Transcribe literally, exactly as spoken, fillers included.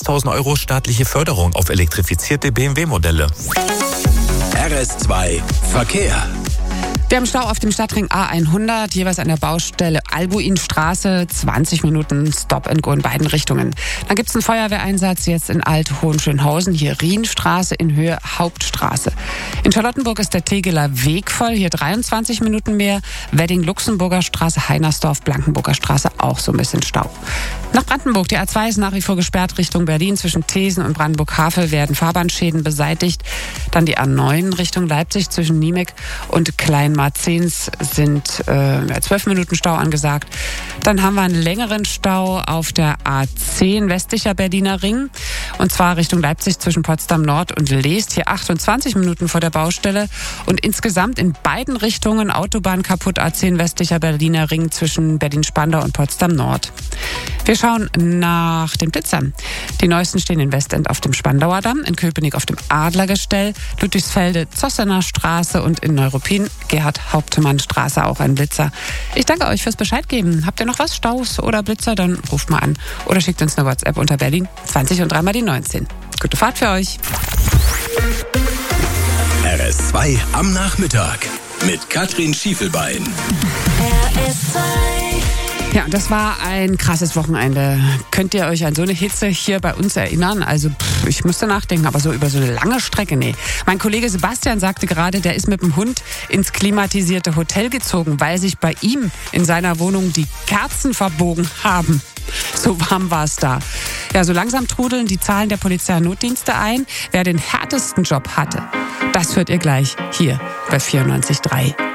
sechstausend Euro staatliche Förderung auf elektrifizierte B M W-Modelle. R S zwei Verkehr. Wir haben Stau auf dem Stadtring A hundert, jeweils an der Baustelle Albuinstraße, zwanzig Minuten Stop and Go in beiden Richtungen. Dann gibt es einen Feuerwehreinsatz jetzt in Alt-Hohenschönhausen, hier Rienstraße in Höhe Hauptstraße. In Charlottenburg ist der Tegeler Weg voll, hier dreiundzwanzig Minuten mehr. Wedding-Luxemburger Straße, Heinersdorf, Blankenburger Straße, auch so ein bisschen Stau. Nach Brandenburg, die A zwei ist nach wie vor gesperrt Richtung Berlin. Zwischen Thesen und Brandenburg-Havel werden Fahrbahnschäden beseitigt. Dann die A neun Richtung Leipzig zwischen Niemek und Kleinmarzens sind äh, zwölf Minuten Stau angesagt. Dann haben wir einen längeren Stau auf der A zehn westlicher Berliner Ring. Und zwar Richtung Leipzig zwischen Potsdam Nord und Leest. Hier achtundzwanzig Minuten vor der Baustelle. Und insgesamt in beiden Richtungen Autobahn kaputt. A zehn westlicher Berliner Ring zwischen Berlin-Spandau und Potsdam Nord. Wir schauen nach den Blitzern. Die neuesten stehen in Westend auf dem Spandauer Damm, in Köpenick auf dem Adlergestell, Ludwigsfelde, Zossener Straße und in Neuruppin Gerhard-Hauptmann-Straße auch ein Blitzer. Ich danke euch fürs Bescheid geben. Habt ihr noch was, Staus oder Blitzer, dann ruft mal an oder schickt uns eine WhatsApp unter Berlin zwanzig und dreimal die neunzehn. Gute Fahrt für euch. R S zwei am Nachmittag mit Katrin Schiefelbein. R S zwei. Ja, und das war ein krasses Wochenende. Könnt ihr euch an so eine Hitze hier bei uns erinnern? Also pff, ich musste nachdenken, aber so über so eine lange Strecke, nee. Mein Kollege Sebastian sagte gerade, der ist mit dem Hund ins klimatisierte Hotel gezogen, weil sich bei ihm in seiner Wohnung die Kerzen verbogen haben. So warm war es da. Ja, so langsam trudeln die Zahlen der Polizei-Notdienste ein. Wer den härtesten Job hatte, das hört ihr gleich hier bei vierundneunzig Komma drei.